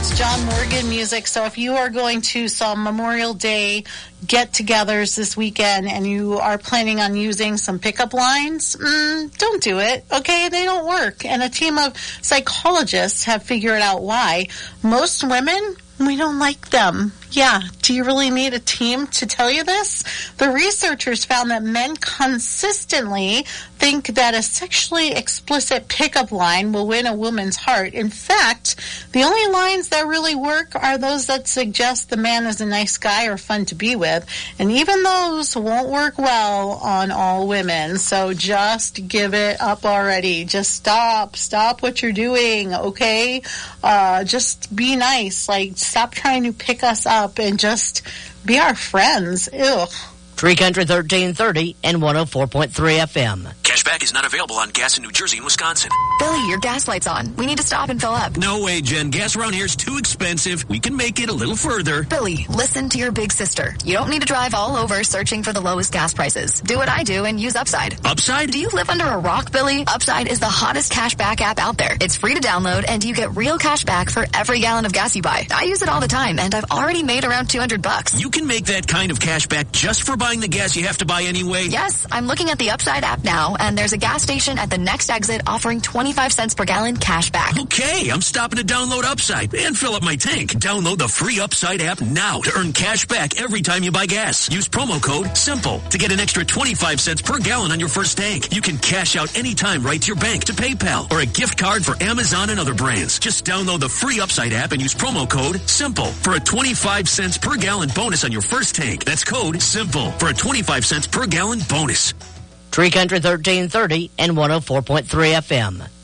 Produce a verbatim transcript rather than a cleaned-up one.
It's John Morgan music. So if you are going to some Memorial Day get-togethers this weekend and you are planning on using some pickup lines, mm, don't do it, okay? They don't work. And a team of psychologists have figured out why. Most women, we don't like them. Yeah, do you really need a team to tell you this? The researchers found that men consistently think that a sexually explicit pickup line will win a woman's heart. In fact, the only lines that really work are those that suggest the man is a nice guy or fun to be with. And even those won't work well on all women. So just give it up already. Just stop. Stop what you're doing, okay? Uh, just be nice. Like, stop trying to pick us up and just be our friends. Ew. Tree Country thirteen thirty and one oh four point three F M. Cashback is not available on gas in New Jersey and Wisconsin. Billy, your gas light's on. We need to stop and fill up. No way, Jen. Gas around here is too expensive. We can make it a little further. Billy, listen to your big sister. You don't need to drive all over searching for the lowest gas prices. Do what I do and use Upside. Upside? Do you live under a rock, Billy? Upside is the hottest cashback app out there. It's free to download and you get real cash back for every gallon of gas you buy. I use it all the time and I've already made around two hundred bucks. You can make that kind of cash back just for buying the gas you have to buy anyway? Yes, I'm looking at the Upside app now, and there's a gas station at the next exit offering twenty-five cents per gallon cash back. Okay, I'm stopping to download Upside and fill up my tank. Download the free Upside app now to earn cash back every time you buy gas. Use promo code SIMPLE to get an extra twenty-five cents per gallon on your first tank. You can cash out anytime right to your bank, to PayPal, or a gift card for Amazon and other brands. Just download the free Upside app and use promo code SIMPLE for a twenty-five cents per gallon bonus on your first tank. That's code SIMPLE for a twenty-five cents per gallon bonus. Tree Country thirteen thirty and one oh four point three F M.